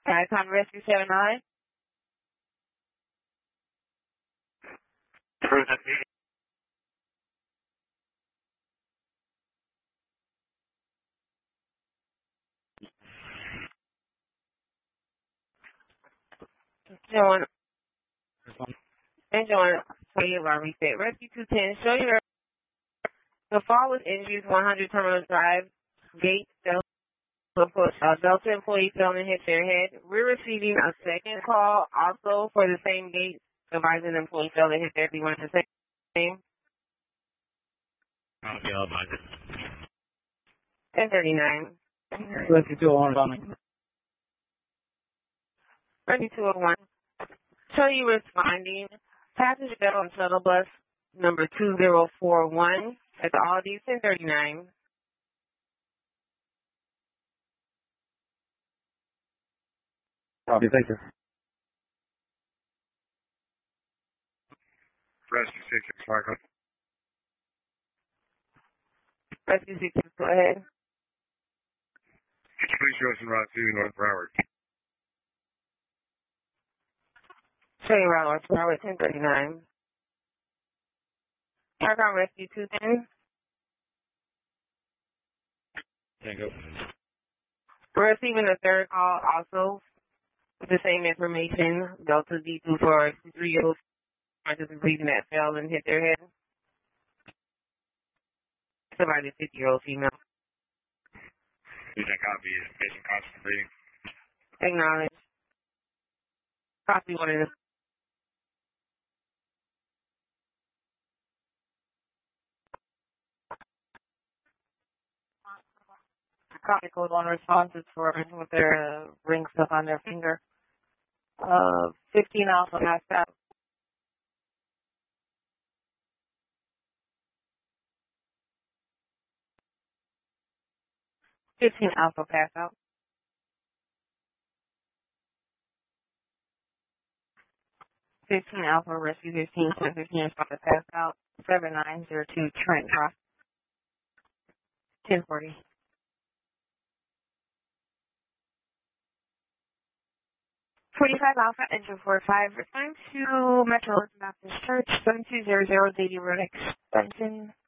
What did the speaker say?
Time Rescue 79. Join. Enjoying 28 bar reset. Rescue 210. Show your the fall with injuries 100 Terminal Drive. Gate. Delta employee fell and hit their head. We're receiving a second call also for the same gate. Advising the employee fell and hit their head. Do you want the same? Okay, I'll buy it. 1039. Rescue 201 bombing. Rescue 201. Show you responding. Passenger fell on shuttle bus number 2041 at the Aldi 1039. Copy, thank you. Rescue 6, Michael. Rescue 6, go ahead. Could you please show us in Route 2 North Broward? Show you around North Broward 1039. Aircon Rescue 210. Tango. We're receiving a third call also with the same information. Delta D2 for 3 year olds breathing that fell and hit their head. Somebody 50-year-old female. Is that copy? Is patient constant breathing? Acknowledge. Copy 1 of the copy code 1 responses for with their ring stuff on their finger. 15 also passed out. 15 alpha passed out. 15 alpha rescue 15, 15 is about to pass out. 7902 Trent Cross. 1040. 45 Alpha, engine 45, return to Metro Baptist Church, 7200 Lady Road Extension.